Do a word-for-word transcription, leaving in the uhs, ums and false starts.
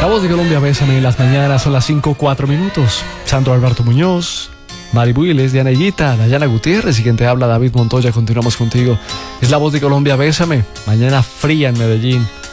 La voz de Colombia, bésame en las mañanas, son las cinco cuatro minutos. Sandro Alberto Muñoz, Mari Builes, Diana Higuita, Dayana Gutiérrez y quien te habla, David Montoya. Continuamos contigo. Es la voz de Colombia, bésame. Mañana fría en Medellín.